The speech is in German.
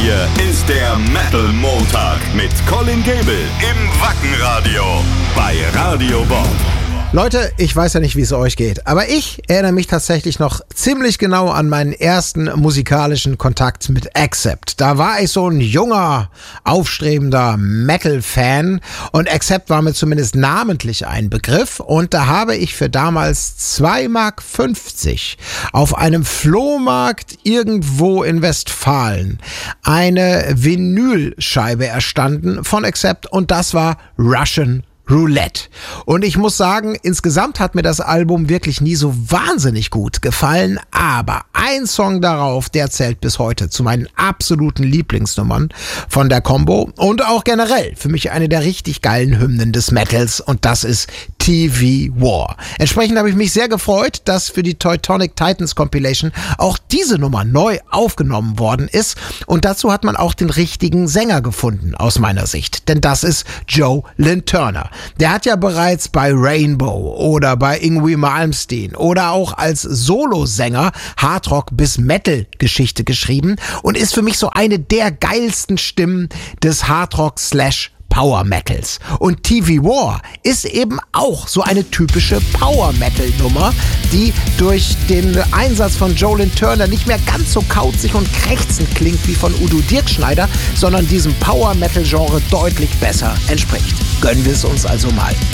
hier ist der Metal Montag mit Colin Gable im Wackenradio bei Radio Bob. Leute, ich weiß ja nicht, wie es euch geht, aber ich erinnere mich tatsächlich noch ziemlich genau an meinen ersten musikalischen Kontakt mit Accept. Da war ich so ein junger, aufstrebender Metal-Fan und Accept war mir zumindest namentlich ein Begriff und da habe ich für damals 2,50 Mark auf einem Flohmarkt irgendwo in Westfalen eine Vinylscheibe erstanden von Accept und das war Russian Roulette. Und ich muss sagen, insgesamt hat mir das Album wirklich nie so wahnsinnig gut gefallen, aber ein Song darauf, der zählt bis heute zu meinen absoluten Lieblingsnummern von der Combo und auch generell für mich eine der richtig geilen Hymnen des Metals und das ist TV War. Entsprechend habe ich mich sehr gefreut, dass für die Teutonic Titans Compilation auch diese Nummer neu aufgenommen worden ist und dazu hat man auch den richtigen Sänger gefunden aus meiner Sicht, denn das ist Joe Lynn Turner. Der hat ja bereits bei Rainbow oder bei Yngwie Malmsteen oder auch als Solosänger Hardrock bis Metal Geschichte geschrieben und ist für mich so eine der geilsten Stimmen des Hardrock / Power Metals. Und TV War ist eben auch so eine typische Power Metal Nummer, die durch den Einsatz von Joe Lynn Turner nicht mehr ganz so kauzig und krächzend klingt wie von Udo Dirkschneider, sondern diesem Power Metal Genre deutlich besser entspricht. Gönnen wir es uns also mal.